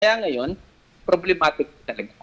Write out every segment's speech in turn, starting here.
Kaya ngayon, problematic talaga.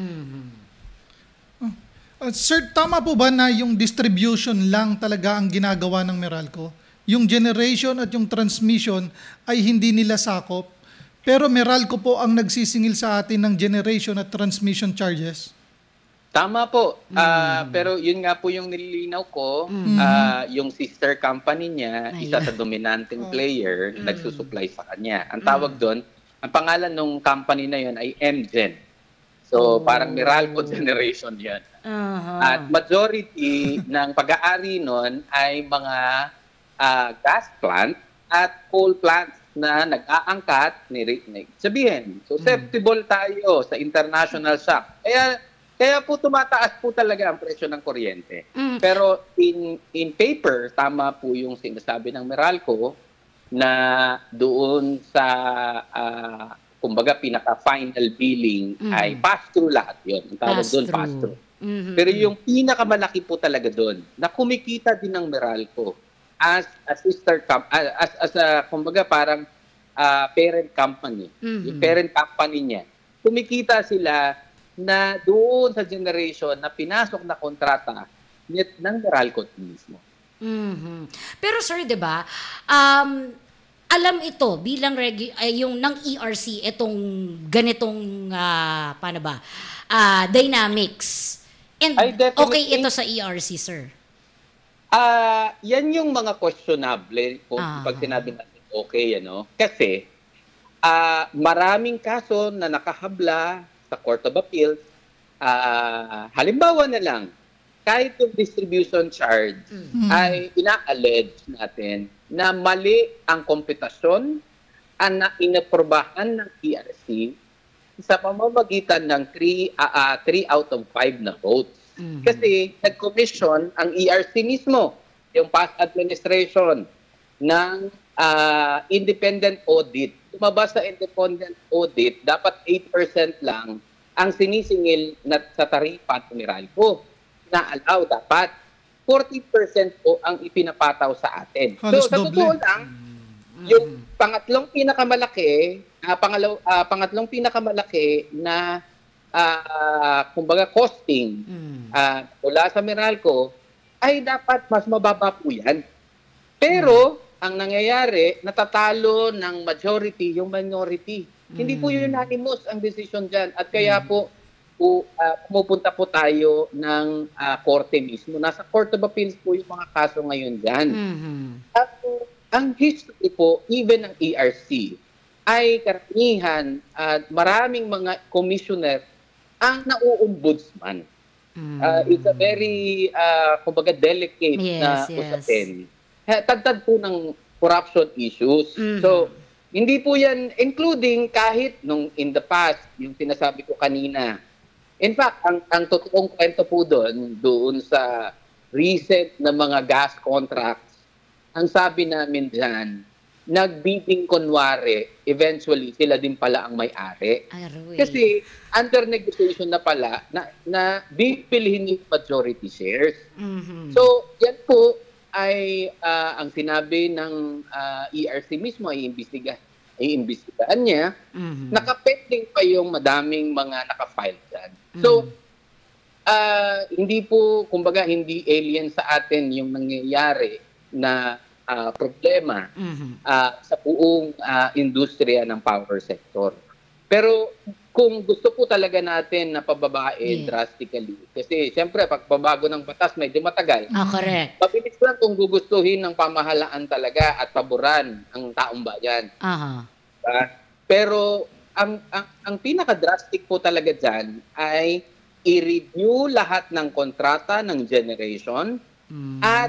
Sir, tama po ba na yung distribution lang talaga ang ginagawa ng Meralco? Yung generation at yung transmission ay hindi nila sakop, pero Meralco po ang nagsisingil sa atin ng generation at transmission charges? Tama po. Pero yun nga po yung nililinaw ko, yung sister company niya, isa sa Ayun. dominanteng player, nagsusupply sa kanya. Ang tawag doon, ang pangalan ng company na yun ay MGen. So, parang Meralco Generation yan. At majority ng pag-aari nun ay mga gas plant at coal plants na nag-aangkat sabihin, susceptible tayo sa international shock. Kaya po tumataas po talaga ang presyo ng kuryente. Pero in paper, tama po yung sinasabi ng Meralco na doon sa kumbaga pinaka-final billing ay pass-through lahat yun. Ang tawag doon, pass-through. Pero yung pinakamalaki po talaga doon, na kumikita din ng Meralco as a sister as a kumbaga parang parent company. Yung parent company niya. Kumikita sila na doon sa generation na pinasok na kontrata ng Meralco mismo. Pero sir, 'di ba? Alam ito bilang yung ng ERC itong ganitong paano ba? Dynamics. And Ay, definitely. okay ito sa ERC, sir. Yan yung mga questionable kung pag sinabi natin okay, ano? Kasi maraming kaso na nakahabla sa Court of Appeals. Halimbawa na lang, kahit yung distribution charge ay ina-allege natin na mali ang komputasyon na inaprobahan ng ERC sa pamamagitan ng 3 out of 5 na votes. Kasi nag-commission ang ERC mismo, yung past administration, ng independent audit. Lumabas sa independent audit, dapat 8% lang ang sinisingil na sa tarifa ng Meralco. Na-allow dapat 40% po ang ipinapataw sa atin. Halos So, sa doble. totoo lang, yung pangatlong pinakamalaki na kumbaga costing mula sa Meralco ay dapat mas mababa po yan. Pero ang nangyayari, natatalo ng majority yung minority. Hindi po unanimous ang decision dyan. At kaya po, pumupunta po tayo ng korte mismo. Nasa Court of Appeals po yung mga kaso ngayon dyan. At ang history po, even ng ERC, ay karamihan at maraming mga commissioner ang nau-ombudsman. It's a very, kumbaga, delicate na usapin. Tagtad po ng corruption issues. So, hindi po yan, including kahit nung in the past, yung sinasabi ko kanina. In fact, ang totoong kwento po doon sa recent na mga gas contracts, ang sabi namin dyan, nagbidding kunwari, eventually sila din pala ang may-ari. Kasi under negotiation na pala na bipilhin yung majority shares. So, yan po ay ang sinabi ng ERC mismo ay iimbestigahan niya. Nakapending pa yung madaming mga nakafile dyan. So, hindi po, kumbaga, hindi alien sa atin yung nangyayari na problema sa buong industriya ng power sector. Pero kung gusto po talaga natin na pababain drastically, kasi siyempre pagbabago ng batas medyo matagal. Correct. Mabilis lang kung gugustuhin ng pamahalaan talaga at paboran ang taong bayan. Pero ang pinaka-drastic po talaga dyan ay i-review lahat ng kontrata ng generation at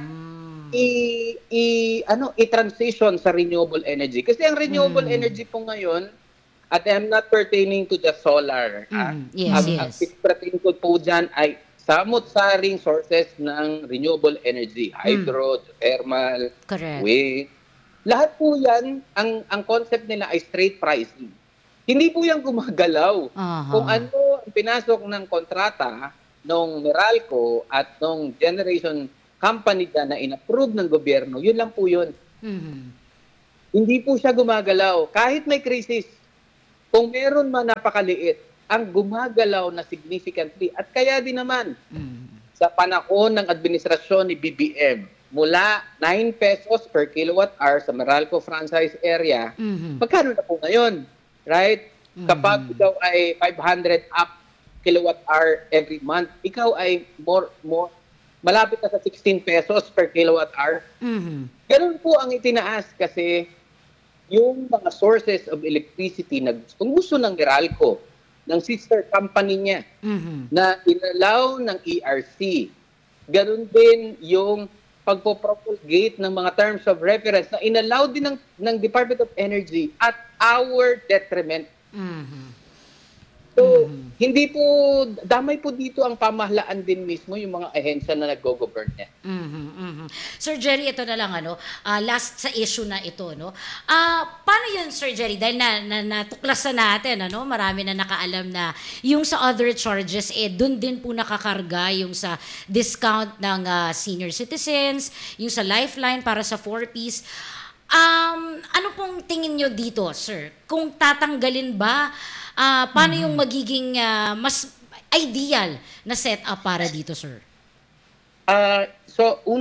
i-transition sa renewable energy. Kasi ang renewable energy po ngayon, at I'm not pertaining to the solar. Ang pertaining ko po dyan ay samot-saring sources ng renewable energy. Hydro, geothermal, wind. Lahat po yan, ang concept nila ay straight pricing. Hindi po yan gumagalaw. Kung ano ang pinasok ng kontrata ng Meralco at ng generation company na in-approve ng gobyerno, yun lang po yun. Hindi po siya gumagalaw. Kahit may krisis, kung meron man napakaliit, ang gumagalaw na significantly. At kaya din naman, sa panahon ng administrasyon ni BBM, mula 9 pesos per kilowatt hour sa Meralco franchise area, magkano na po ngayon? Right? Kapag ikaw ay 500 up kilowatt hour every month, ikaw ay more malapit na sa 16 pesos per kilowatt hour. Ganun po ang itinaas kasi yung mga sources of electricity na gusto ng Meralco, ng sister company niya, na inalaw ng ERC. Ganun din yung pagpo-propagate ng mga terms of reference na inalaw din ng Department of Energy at our detriment. So, hindi po, damay po dito ang pamahalaan din mismo yung mga ahensya na nag-go-govern niya. Sir Jerry, ito na lang last sa issue na ito, no. Paano 'yun, Sir Jerry? Dahil natuklasan natin, marami na nakaalam na yung sa other charges doon din po nakakarga yung sa discount ng senior citizens, yung sa lifeline para sa 4Ps. Ano pong tingin nyo dito, sir? Kung tatanggalin ba, paano yung magiging mas ideal na setup para dito, sir? So,